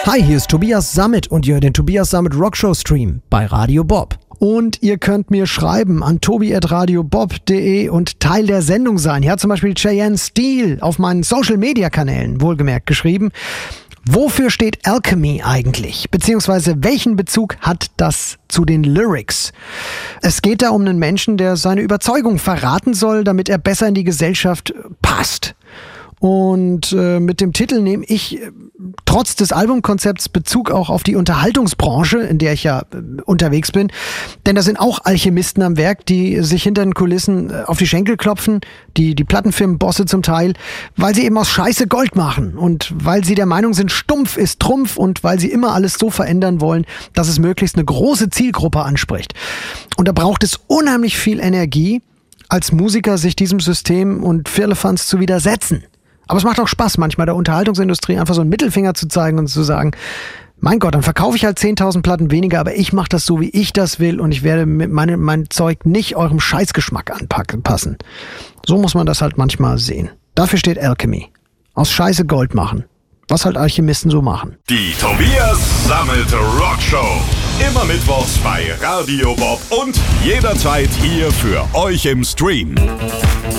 Hi, hier ist Tobias Sammet und ihr hört den Tobias Sammet Rockshow Stream bei Radio Bob. Und ihr könnt mir schreiben an tobi@radiobob.de und Teil der Sendung sein. Hier hat zum Beispiel Cheyenne Steele auf meinen Social-Media-Kanälen wohlgemerkt geschrieben: Wofür steht Alchemy eigentlich? Beziehungsweise welchen Bezug hat das zu den Lyrics? Es geht da um einen Menschen, der seine Überzeugung verraten soll, damit er besser in die Gesellschaft passt. Und mit dem Titel nehme ich trotz des Albumkonzepts Bezug auch auf die Unterhaltungsbranche, in der ich ja unterwegs bin. Denn da sind auch Alchemisten am Werk, die sich hinter den Kulissen auf die Schenkel klopfen, die Plattenfirmenbosse zum Teil, weil sie eben aus Scheiße Gold machen und weil sie der Meinung sind, Stumpf ist Trumpf und weil sie immer alles so verändern wollen, dass es möglichst eine große Zielgruppe anspricht. Und da braucht es unheimlich viel Energie, als Musiker sich diesem System und Firlefanz zu widersetzen. Aber es macht auch Spaß, manchmal der Unterhaltungsindustrie einfach so einen Mittelfinger zu zeigen und zu sagen, mein Gott, dann verkaufe ich halt 10.000 Platten weniger, aber ich mache das so, wie ich das will und ich werde mein Zeug nicht eurem Scheißgeschmack anpassen. So muss man das halt manchmal sehen. Dafür steht Alchemy. Aus Scheiße Gold machen. Was halt Alchemisten so machen. Die Tobias Sammet Rockshow. Immer mittwochs bei Radio Bob und jederzeit hier für euch im Stream.